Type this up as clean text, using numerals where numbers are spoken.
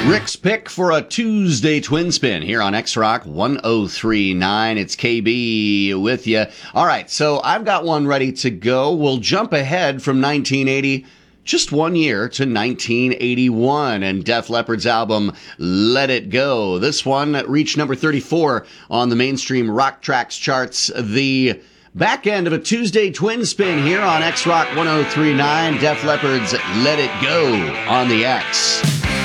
Rick's pick for a Tuesday twin spin here on X-Rock 1039. It's KB with you. All right, so I've got one ready to go. We'll jump ahead from 1980 just 1 year to 1981 and Def Leppard's album Let It Go. This one reached number 34 on the mainstream rock tracks charts. The back end of a Tuesday twin spin here on X-Rock 1039. Def Leppard's Let It Go on the X.